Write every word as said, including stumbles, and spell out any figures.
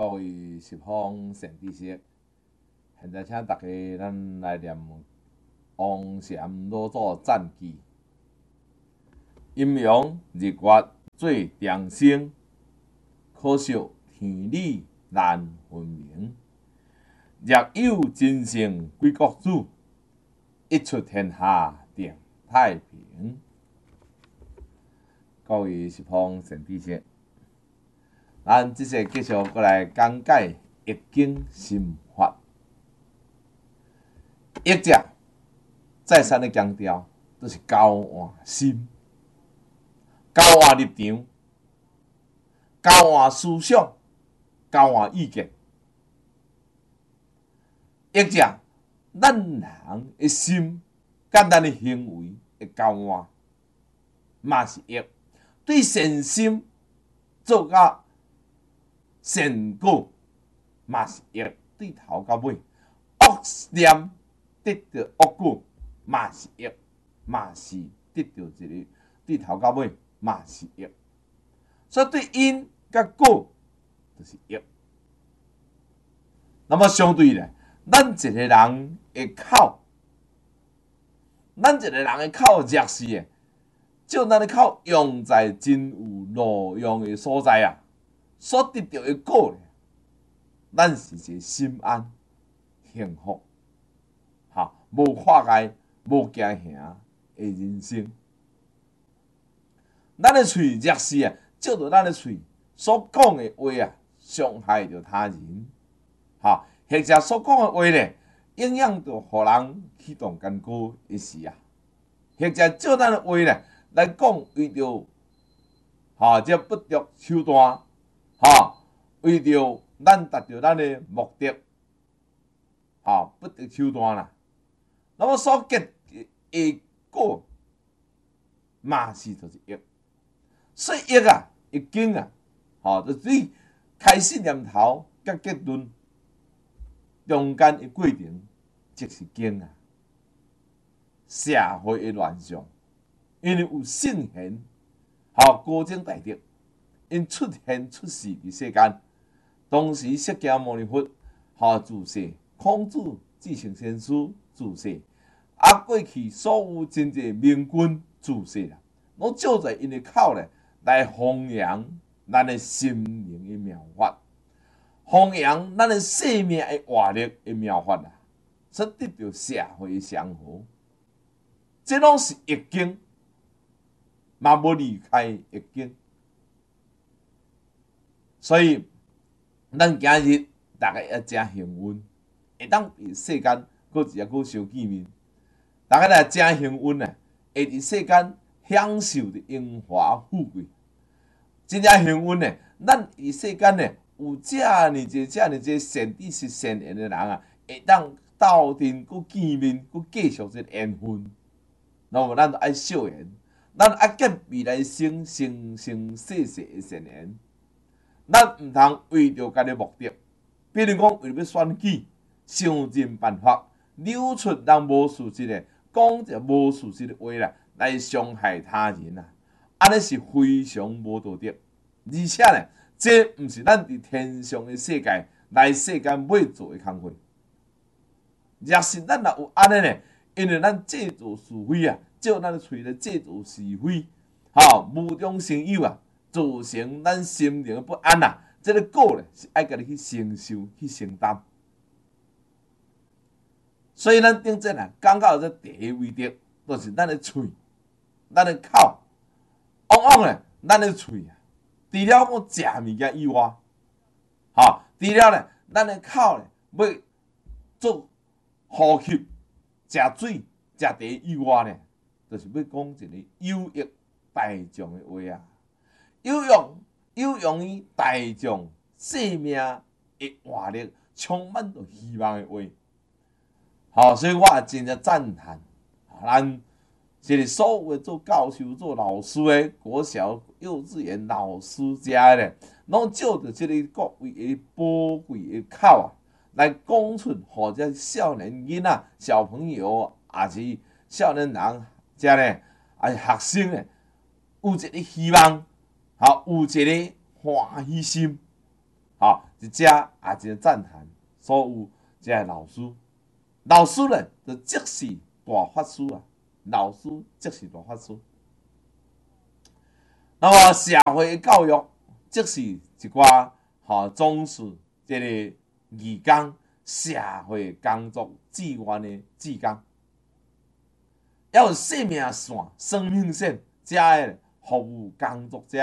各位十方善知识，现在请大家咱来念王禅老祖赞记：阴阳日月做长生，可惜天理难分明。若有真圣归国主，一出天下定太平。各位十方善知识，咱即世继续过来讲解易经心法。易者再三的强调，都是交换心、交换立场、交换思想、交换意见。易者，咱人的心甲咱的行为的交换，嘛是易。对善心做到善果，嘛是易。对头到尾，恶念得到恶果，嘛是易，嘛是得到一个对头到尾，嘛是易。所以对因甲果就是易。那么相对咧，咱一个人的口，咱一个人的口若是诶，照咱的口用在真有路用的所在啊，所得到的果咧，咱是一个心安、幸福，哈，无化碍、无惊吓的人生。咱的喙若是啊，照着咱的喙所讲的话啊，伤害着他人，哈，或者所讲的话咧，影响着互人启动艰苦的事啊，或者照咱的话咧来讲，为着哈这不着手段，哈，为着咱达到咱的目的，哈，不着手段啦。那么所结的果，嘛是就是易。所以易啊，易经啊，吼，就是你开始念头甲结论中间的过程，即是经啊。社会的乱象，因为有圣贤，吼高僧大德，因出现出世伫世间。当时释迦牟尼佛，吼自世，孔子、至圣先师自世，啊过去所有真济明君自世啦，拢照在因的口咧来弘扬咱的心灵的妙法，弘扬咱的生命的活力的妙法啦，所得到社会的祥和。这拢是易经，嘛无离开易经。所以，咱今日大家要真幸运，会当伫世间搁一下搁相见面。大家来真幸运啊，会伫世间享受着荣华富贵。真正幸运呢，咱伫世间呢有遮尔济、遮尔济善知识、善缘的人啊，会当斗阵搁见面，搁继续这缘分。那么，咱就爱惜缘，咱爱结未来生生生世世的善缘。咱毋通为着家己目的，比如讲为了要选举，想尽办法扭出人无事实的，讲一无事实的话啦，来伤害他人啊！安尼是非常无道德，而且呢，这毋是咱伫天上的世界来世间要做的工作。若是咱若有安尼呢？因为咱制造是非啊，照咱的喙来制造是非，吼，无中生有啊，造成咱心灵的不安啊。这个果咧是爱家己去承受、去承担。所以咱顶阵啊，讲到这第一位德，就是咱的喙、咱的口。往往咧，咱的喙啊，除了讲食物件以外，吼，除了咧，咱的口咧要做呼吸。食水、食茶以外呢，就是要讲一个有益大众的话啊，有用、有用于大众生命的活力，充满着希望的话。好，所以我也真正赞叹，咱这个所有的做教授、做老师的，国小、幼稚园老师家咧，拢照着这个各位的宝贵的口啊。来讲出，或者少年囡仔、小朋友，也是少年人，遮呢，也是学生呢，有一个希望，好，有一个欢喜心， 吼，一只也真赞叹所有即个老师，老师咧就即是大法师啊，老师即是大法师。那么社会教育即是一寡吼重视即个义工、社会工作志愿的志工，要有生命线、生命线，才会服务工作者。